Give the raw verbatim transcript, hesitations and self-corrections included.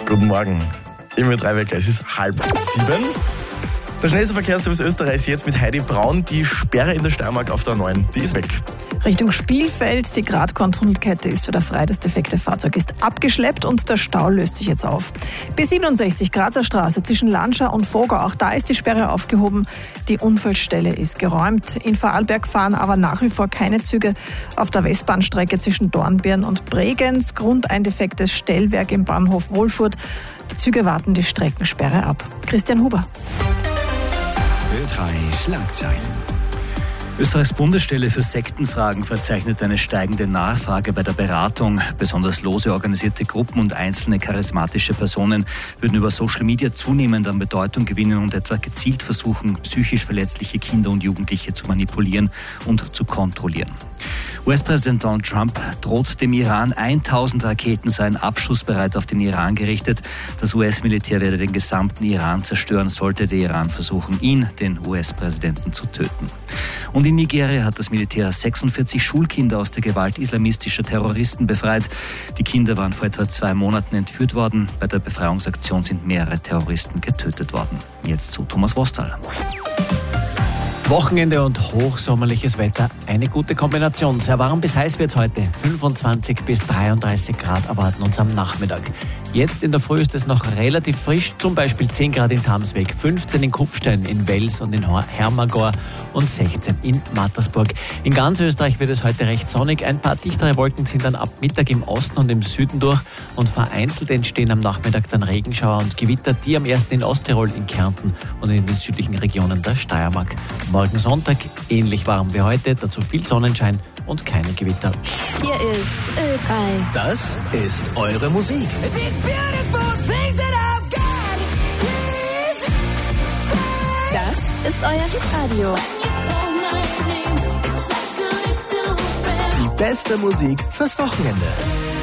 Guten Morgen. Immer drei Wecker, es ist halb sieben. Der schnellste Verkehrsservice Österreichs jetzt mit Heidi Braun. Die Sperre in der Steiermark auf der A neun, die ist weg. Richtung Spielfeld, die Gradkorn-Tunnelkette ist wieder frei. Das defekte Fahrzeug ist abgeschleppt und der Stau löst sich jetzt auf. B siebenundsechzig, Grazer Straße zwischen Lanscha und Vogau, auch da ist die Sperre aufgehoben. Die Unfallstelle ist geräumt. In Vorarlberg fahren aber nach wie vor keine Züge auf der Westbahnstrecke zwischen Dornbirn und Bregenz. Grund ein defektes Stellwerk im Bahnhof Wolfurt. Die Züge warten die Streckensperre ab. Christian Huber. Ö drei Schlagzeilen. Österreichs Bundesstelle für Sektenfragen verzeichnet eine steigende Nachfrage bei der Beratung. Besonders lose organisierte Gruppen und einzelne charismatische Personen würden über Social Media zunehmend an Bedeutung gewinnen und etwa gezielt versuchen, psychisch verletzliche Kinder und Jugendliche zu manipulieren und zu kontrollieren. U S-Präsident Donald Trump droht dem Iran, tausend Raketen seien abschussbereit auf den Iran gerichtet. Das U S-Militär werde den gesamten Iran zerstören, sollte der Iran versuchen, ihn, den U S-Präsidenten, zu töten. Und in Nigeria hat das Militär sechsundvierzig Schulkinder aus der Gewalt islamistischer Terroristen befreit. Die Kinder waren vor etwa zwei Monaten entführt worden. Bei der Befreiungsaktion sind mehrere Terroristen getötet worden. Jetzt zu Thomas Wostal. Wochenende und hochsommerliches Wetter, eine gute Kombination. Sehr warm bis heiß wird es heute. fünfundzwanzig bis dreiunddreißig Grad erwarten uns am Nachmittag. Jetzt in der Früh ist es noch relativ frisch, zum Beispiel zehn Grad in Tamsweg, fünfzehn in Kufstein, in Wels und in Hermagor und sechzehn in Mattersburg. In ganz Österreich wird es heute recht sonnig. Ein paar dichtere Wolken ziehen dann ab Mittag im Osten und im Süden durch und vereinzelt entstehen am Nachmittag dann Regenschauer und Gewitter, die am ersten in Osttirol, in Kärnten und in den südlichen Regionen der Steiermark. Morgen Sonntag ähnlich warm wie heute, dazu viel Sonnenschein und keine Gewitter. Hier ist Ö drei. Das ist eure Musik. Das ist euer Hitradio. Die beste Musik fürs Wochenende.